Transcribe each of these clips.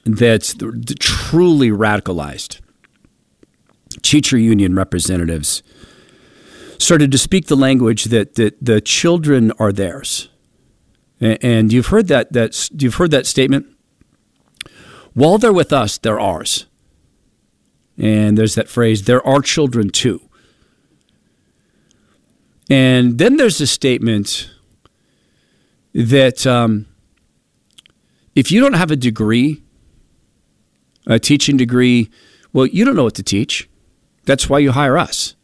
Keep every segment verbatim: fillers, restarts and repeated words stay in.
that's truly radicalized teacher union representatives started to speak the language that, that the children are theirs. And you've heard that, that you've heard that statement. While they're with us, they're ours. And there's that phrase, they're our children too. And then there's a statement that um, if you don't have a degree, a teaching degree, well, you don't know what to teach. That's why you hire us.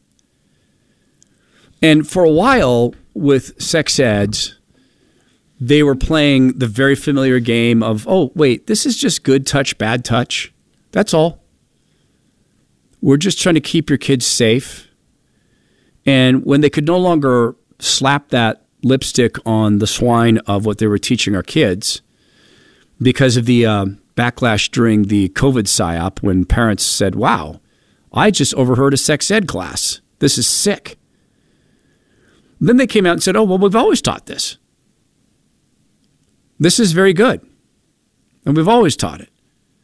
And for a while with sex eds, they were playing the very familiar game of, oh, wait, this is just good touch, bad touch. That's all. We're just trying to keep your kids safe. And when they could no longer slap that lipstick on the swine of what they were teaching our kids because of the uh, backlash during the COVID psyop when parents said, wow, I just overheard a sex ed class. This is sick. Then they came out and said, oh, well, we've always taught this. This is very good. And we've always taught it.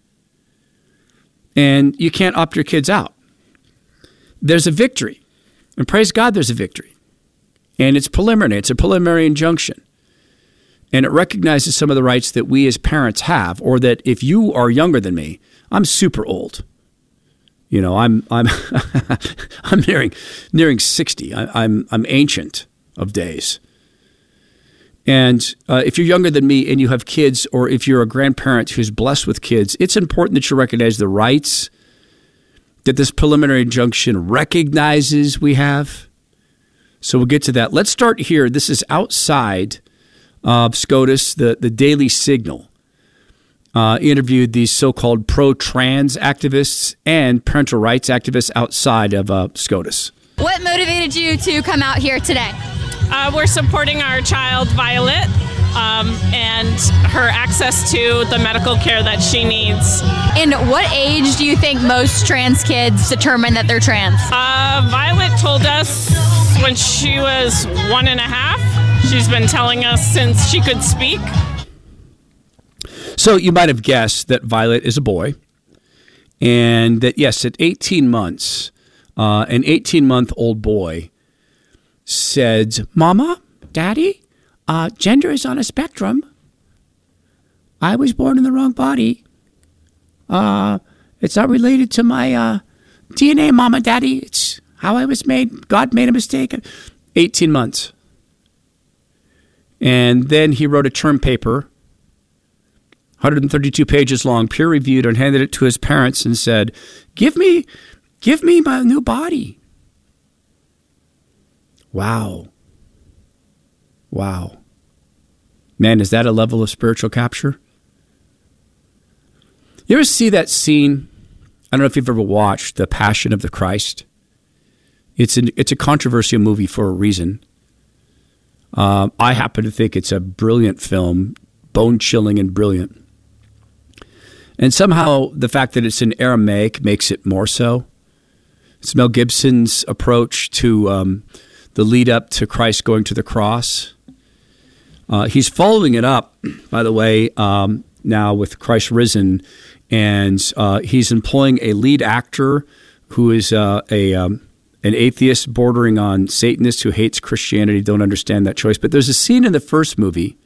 And you can't opt your kids out. There's a victory. And praise God, there's a victory. And it's preliminary. It's a preliminary injunction. And it recognizes some of the rights that we as parents have, or that if you are younger than me, I'm super old. You know, I'm I'm I'm nearing nearing sixty. I, I'm I'm ancient of days. And uh, if you're younger than me and you have kids, or if you're a grandparent who's blessed with kids, it's important that you recognize the rights that this preliminary injunction recognizes we have. So we'll get to that. Let's start here. This is outside of SCOTUS, the, the Daily Signal. Uh, interviewed these so-called pro-trans activists and parental rights activists outside of uh, SCOTUS. What motivated you to come out here today? Uh, we're supporting our child, Violet, um, and her access to the medical care that she needs. And what age do you think most trans kids determine that they're trans? Uh, Violet told us when she was one and a half. She's been telling us since she could speak. So you might have guessed that Violet is a boy, and that, yes, at eighteen months, uh, an eighteen-month-old boy said, Mama, Daddy, uh, gender is on a spectrum. I was born in the wrong body. Uh, it's not related to my uh, D N A, Mama, Daddy. It's how I was made. God made a mistake. eighteen months. And then he wrote a term paper, one hundred thirty-two pages long, peer-reviewed, and handed it to his parents and said, give me, give me my new body. Wow. Wow. Man, is that a level of spiritual capture? You ever see that scene? I don't know if you've ever watched The Passion of the Christ. It's an, it's a controversial movie for a reason. Uh, I happen to think it's a brilliant film, bone-chilling and brilliant. And somehow the fact that it's in Aramaic makes it more so. It's Mel Gibson's approach to um, the lead up to Christ going to the cross. Uh, he's following it up, by the way, um, now with Christ Risen, and uh, he's employing a lead actor who is uh, a um, an atheist bordering on Satanist who hates Christianity. Don't understand that choice. But there's a scene in the first movie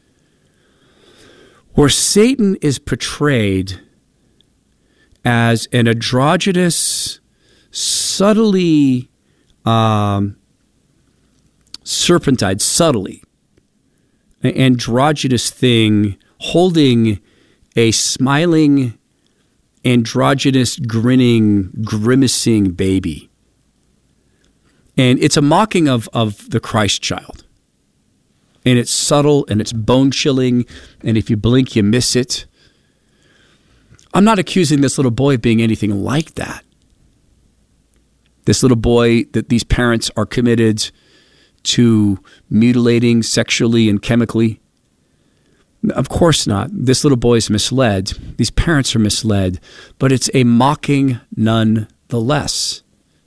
where Satan is portrayed as an androgynous, subtly um, serpentine, subtly an androgynous thing holding a smiling, androgynous, grinning, grimacing baby. And it's a mocking of, of the Christ child. And it's subtle and it's bone-chilling, and if you blink, you miss it. I'm not accusing this little boy of being anything like that. This little boy that these parents are committed to mutilating sexually and chemically. Of course not. This little boy is misled. These parents are misled. But it's a mocking nonetheless.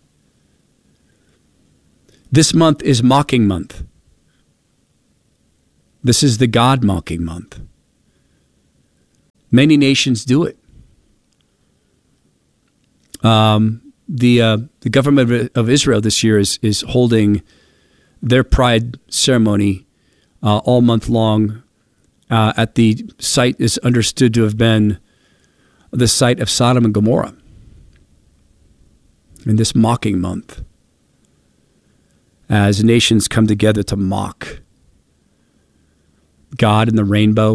This month is Mocking Month. This is the God-mocking month. Many nations do it. Um, the uh, the government of Israel this year is is holding their Pride ceremony uh, all month long uh, at the site is understood to have been the site of Sodom and Gomorrah in this mocking month, as nations come together to mock God and the rainbow.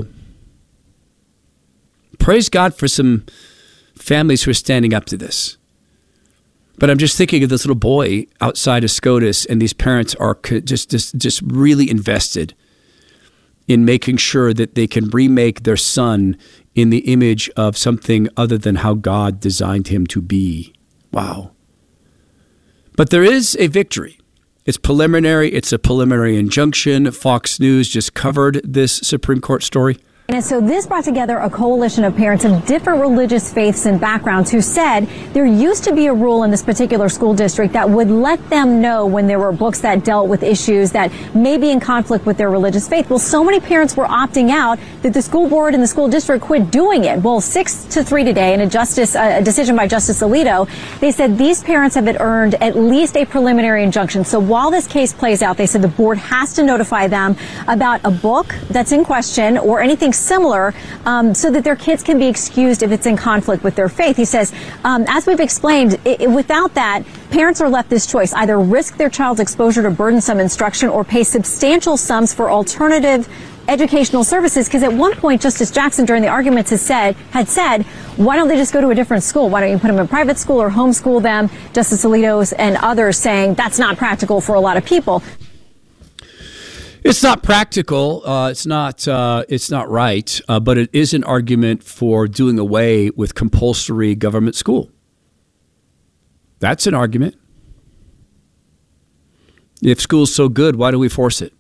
Praise God for some families who are standing up to this. But I'm just thinking of this little boy outside of SCOTUS, and these parents are just, just, just really invested in making sure that they can remake their son in the image of something other than how God designed him to be. Wow. But there is a victory. It's preliminary. It's a preliminary injunction. Fox News just covered this Supreme Court story. And so this brought together a coalition of parents of different religious faiths and backgrounds who said there used to be a rule in this particular school district that would let them know when there were books that dealt with issues that may be in conflict with their religious faith. Well, so many parents were opting out that the school board and the school district quit doing it. Well, six to three today in a justice a decision by Justice Alito, they said these parents have earned at least a preliminary injunction. So while this case plays out, they said the board has to notify them about a book that's in question or anything similar um, so that their kids can be excused if it's in conflict with their faith. He says, um, as we've explained, it, it, without that, parents are left this choice: either risk their child's exposure to burdensome instruction or pay substantial sums for alternative educational services. Because at one point, Justice Jackson, during the arguments, has said, had said, why don't they just go to a different school? Why don't you put them in private school or homeschool them? Justice Alito and others saying that's not practical for a lot of people. It's not practical. Uh, it's not. Uh, it's not right. Uh, but it is an argument for doing away with compulsory government school. That's an argument. If school's so good, why do we force it?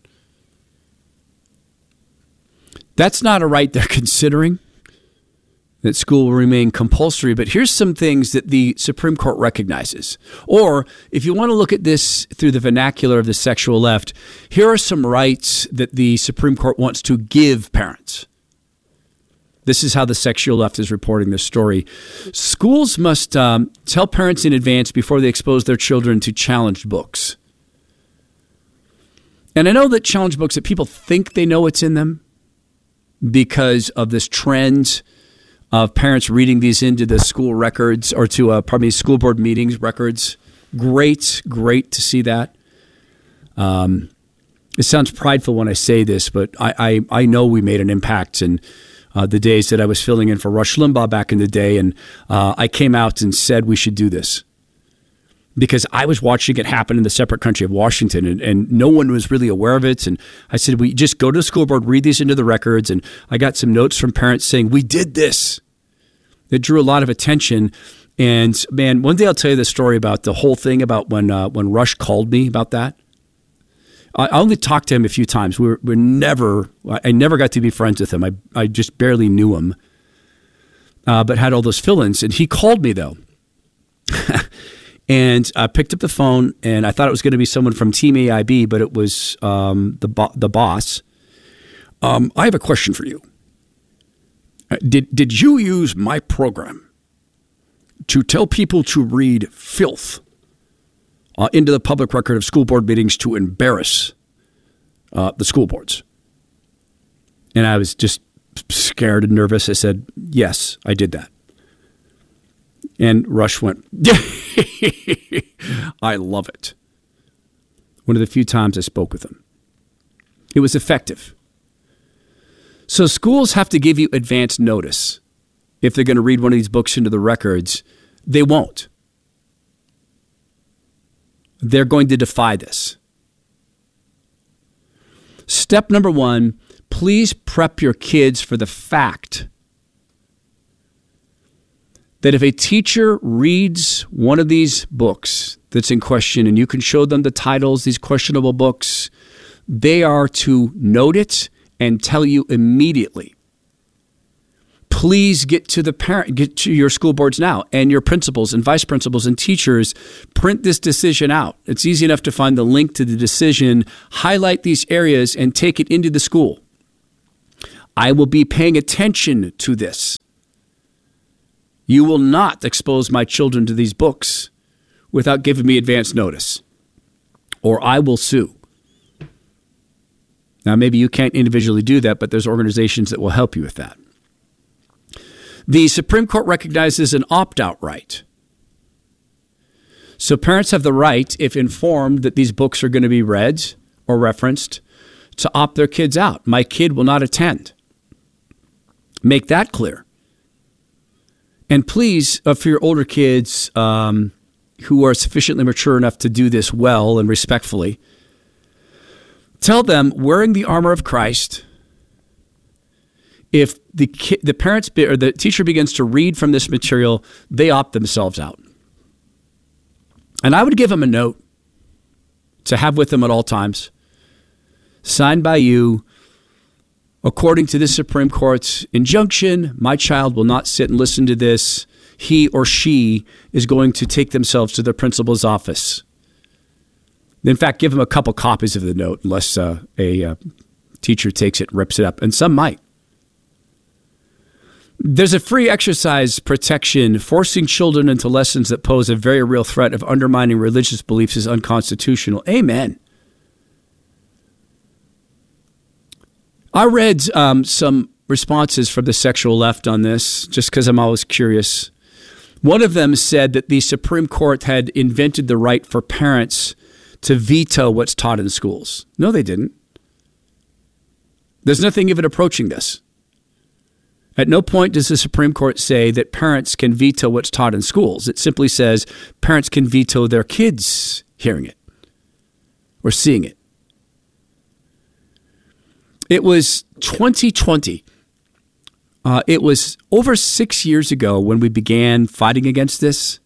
That's not a right they're considering, that school will remain compulsory. But here's some things that the Supreme Court recognizes. Or if you want to look at this through the vernacular of the sexual left, here are some rights that the Supreme Court wants to give parents. This is how the sexual left is reporting this story. Schools must um, tell parents in advance before they expose their children to challenged books. And I know that challenged books, that people think they know what's in them because of this trend of parents reading these into the school records or to, uh, pardon me, school board meetings records. Great, great to see that. Um, it sounds prideful when I say this, but I, I, I know we made an impact in uh, the days that I was filling in for Rush Limbaugh back in the day, and uh, I came out and said we should do this because I was watching it happen in the separate country of Washington, and, and no one was really aware of it. And I said, we just go to the school board, read these into the records. And I got some notes from parents saying, we did this. It drew a lot of attention. And man, one day I'll tell you the story about the whole thing about when uh, when Rush called me about that. I only talked to him a few times. We were, we're never, I never got to be friends with him. I, I just barely knew him, uh, but had all those fill-ins. And he called me though. And I picked up the phone, and I thought it was going to be someone from Team A I B, but it was um, the bo- the boss. Um, I have a question for you. Did did you use my program to tell people to read filth uh, into the public record of school board meetings to embarrass uh, the school boards? And I was just scared and nervous. I said, yes, I did that. And Rush went, I love it. One of the few times I spoke with him. It was effective. So schools have to give you advance notice. If they're going to read one of these books into the records, they won't. They're going to defy this. Step number one, please prep your kids for the fact that if a teacher reads one of these books that's in question, and you can show them the titles, these questionable books, they are to note it and tell you immediately. Please get to the parent, get to your school boards now, and your principals and vice principals and teachers. Print this decision out. It's easy enough to find the link to the decision, highlight these areas, and take it into the school. I will be paying attention to this. You will not expose my children to these books without giving me advance notice, or I will sue. Now, maybe you can't individually do that, but there's organizations that will help you with that. The Supreme Court recognizes an opt-out right. So parents have the right, if informed that these books are going to be read or referenced, to opt their kids out. My kid will not attend. Make that clear. And please, uh, for your older kids um, who are sufficiently mature enough to do this well and respectfully, tell them, wearing the armor of Christ, if the ki- the parents be- or the teacher begins to read from this material, they opt themselves out. And I would give them a note to have with them at all times, signed by you. According to this Supreme Court's injunction, my child will not sit and listen to this. He or she is going to take themselves to their principal's office. In fact, give them a couple copies of the note, unless uh, a uh, teacher takes it and rips it up, and some might. There's a free exercise protection. Forcing children into lessons that pose a very real threat of undermining religious beliefs is unconstitutional. Amen. I read um, some responses from the sexual left on this, just because I'm always curious. One of them said that the Supreme Court had invented the right for parents to veto what's taught in schools. No, they didn't. There's nothing even approaching this. At no point does the Supreme Court say that parents can veto what's taught in schools. It simply says parents can veto their kids hearing it or seeing it. It was twenty twenty. Uh, it was over six years ago when we began fighting against this.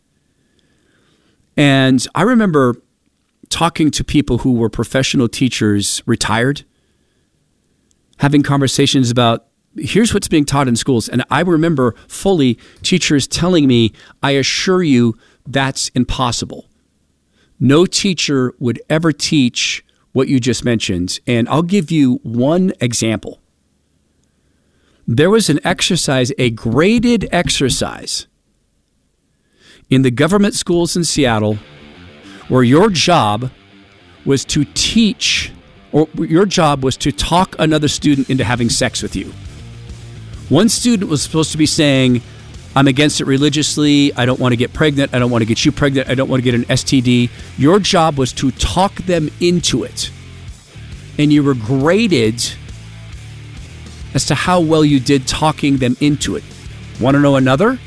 And I remember talking to people who were professional teachers, retired, having conversations about, here's what's being taught in schools. And I remember fully teachers telling me, I assure you that's impossible. No teacher would ever teach what you just mentioned. And I'll give you one example. There was an exercise, a graded exercise in the government schools in Seattle where your job was to teach, or your job was to talk another student into having sex with you. One student was supposed to be saying, I'm against it religiously. I don't want to get pregnant. I don't want to get you pregnant. I don't want to get an S T D. Your job was to talk them into it. And you were graded as to how well you did talking them into it. Want to know another?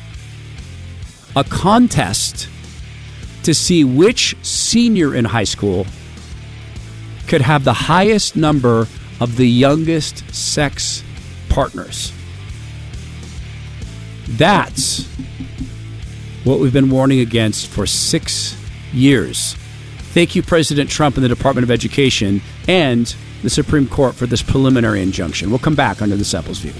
A contest to see which senior in high school could have the highest number of the youngest sex partners. That's what we've been warning against for six years. Thank you, President Trump and the Department of Education and the Supreme Court for this preliminary injunction. We'll come back on The Disciples' View.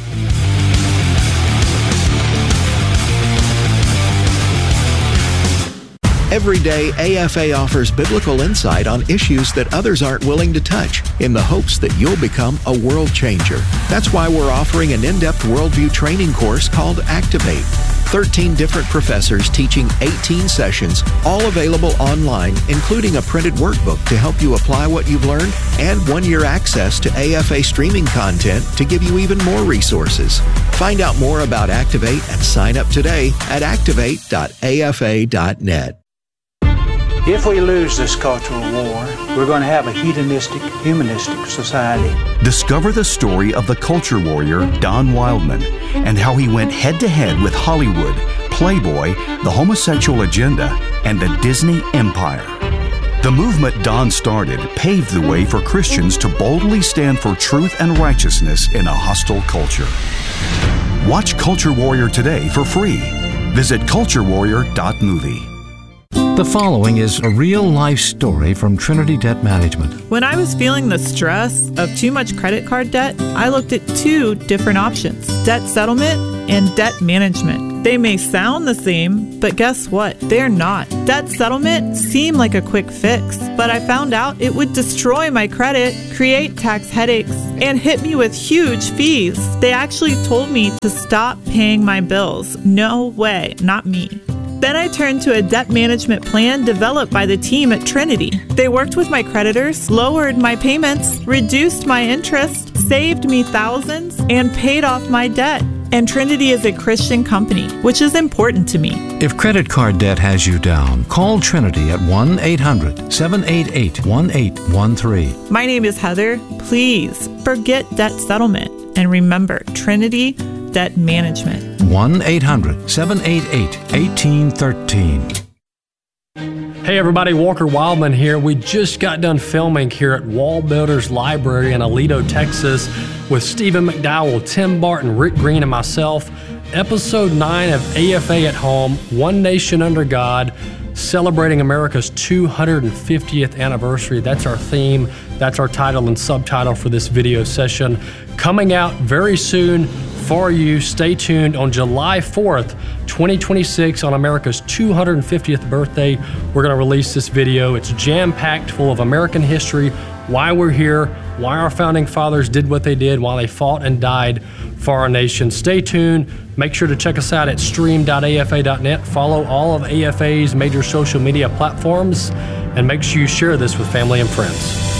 Every day, A F A offers biblical insight on issues that others aren't willing to touch in the hopes that you'll become a world changer. That's why we're offering an in-depth worldview training course called Activate. thirteen different professors teaching eighteen sessions, all available online, including a printed workbook to help you apply what you've learned and one-year access to A F A streaming content to give you even more resources. Find out more about Activate and sign up today at activate dot a f a dot net. If we lose this cultural war, we're going to have a hedonistic, humanistic society. Discover the story of the culture warrior Don Wildman and how he went head-to-head with Hollywood, Playboy, the homosexual agenda, and the Disney Empire. The movement Don started paved the way for Christians to boldly stand for truth and righteousness in a hostile culture. Watch Culture Warrior today for free. Visit culture warrior dot movie. The following is a real-life story from Trinity Debt Management. When I was feeling the stress of too much credit card debt, I looked at two different options: debt settlement and debt management. They may sound the same, but guess what? They're not. Debt settlement seemed like a quick fix, but I found out it would destroy my credit, create tax headaches, and hit me with huge fees. They actually told me to stop paying my bills. No way, not me. Then I turned to a debt management plan developed by the team at Trinity. They worked with my creditors, lowered my payments, reduced my interest, saved me thousands, and paid off my debt. And Trinity is a Christian company, which is important to me. If credit card debt has you down, call Trinity at one eight hundred, seven eight eight, one eight one three. My name is Heather. Please forget debt settlement and remember Trinity Debt Management. one eight hundred, seven eight eight, one eight one three. Hey everybody, Walker Wildman here. We just got done filming here at Wall Builders Library in Aledo, Texas with Stephen McDowell, Tim Barton, Rick Green, and myself. Episode nine of A F A at Home, One Nation Under God, celebrating America's two hundred fiftieth anniversary. That's our theme. That's our title and subtitle for this video session. Coming out very soon for you. Stay tuned on July fourth, twenty twenty-six, on America's two hundred fiftieth birthday. We're going to release this video. It's jam-packed full of American history, why we're here, why our founding fathers did what they did, why they fought and died for our nation. Stay tuned. Make sure to check us out at stream dot A F A dot net. Follow all of A F A's major social media platforms, and make sure you share this with family and friends.